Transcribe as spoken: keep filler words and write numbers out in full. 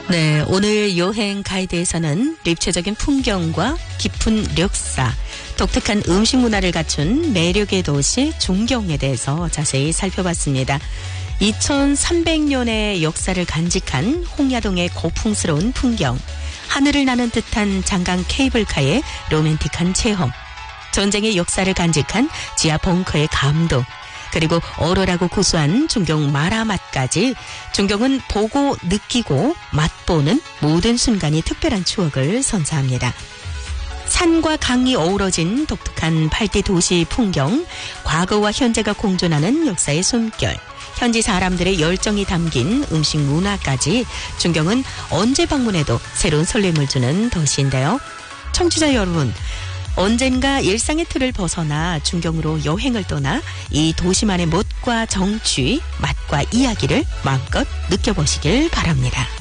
네, 오늘 여행 가이드에서는 입체적인 풍경과 깊은 역사, 독특한 음식 문화를 갖춘 매력의 도시 중경에 대해서 자세히 살펴봤습니다. 이천삼백 년의 역사를 간직한 홍야동의 고풍스러운 풍경, 하늘을 나는 듯한 장강 케이블카의 로맨틱한 체험, 전쟁의 역사를 간직한 지하 벙커의 감동, 그리고 얼얼하고 구수한 중경 마라맛까지 중경은 보고 느끼고 맛보는 모든 순간이 특별한 추억을 선사합니다. 산과 강이 어우러진 독특한 팔대 도시 풍경, 과거와 현재가 공존하는 역사의 숨결, 현지 사람들의 열정이 담긴 음식 문화까지 중경은 언제 방문해도 새로운 설렘을 주는 도시인데요. 청취자 여러분, 언젠가 일상의 틀을 벗어나 중경으로 여행을 떠나 이 도시만의 멋과 정취, 맛과 이야기를 마음껏 느껴보시길 바랍니다.